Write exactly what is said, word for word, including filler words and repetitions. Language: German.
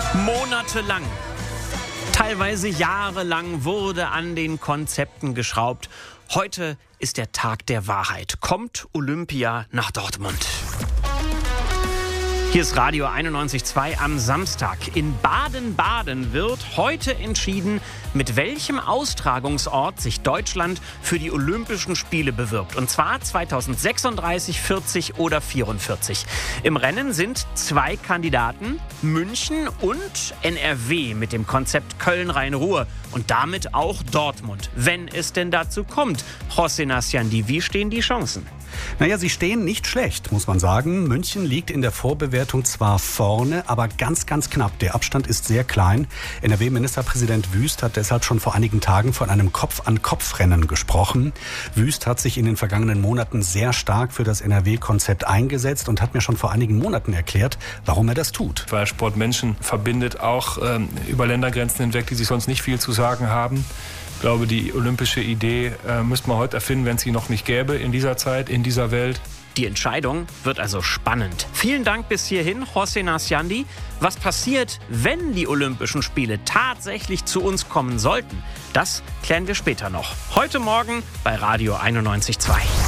Monatelang, teilweise jahrelang wurde an den Konzepten geschraubt. Heute ist der Tag der Wahrheit. Kommt Olympia nach Dortmund? Hier ist Radio einundneunzig Komma zwei am Samstag. In Baden-Baden wird heute entschieden, mit welchem Austragungsort sich Deutschland für die Olympischen Spiele bewirbt. Und zwar zweitausendsechsunddreißig, vierzig oder vierundvierzig. Im Rennen sind zwei Kandidaten, München und N R W mit dem Konzept Köln-Rhein-Ruhr. Und damit auch Dortmund, wenn es denn dazu kommt. José Nasciandi, wie stehen die Chancen? Naja, sie stehen nicht schlecht, muss man sagen. München liegt in der Vorbewertung zwar vorne, aber ganz, ganz knapp. Der Abstand ist sehr klein. N R W-Ministerpräsident Wüst hat deshalb schon vor einigen Tagen von einem Kopf-an-Kopf-Rennen gesprochen. Wüst hat sich in den vergangenen Monaten sehr stark für das N R W-Konzept eingesetzt und hat mir schon vor einigen Monaten erklärt, warum er das tut. Weil Sport Menschen verbindet, auch ähm, über Ländergrenzen hinweg, die sich sonst nicht viel zu sagen haben. Ich glaube, die olympische Idee äh, müsste man heute erfinden, wenn es sie noch nicht gäbe in dieser Zeit, in dieser Welt. Die Entscheidung wird also spannend. Vielen Dank bis hierhin, José Nasciandi. Was passiert, wenn die Olympischen Spiele tatsächlich zu uns kommen sollten? Das klären wir später noch. Heute Morgen bei Radio einundneunzig Komma zwei.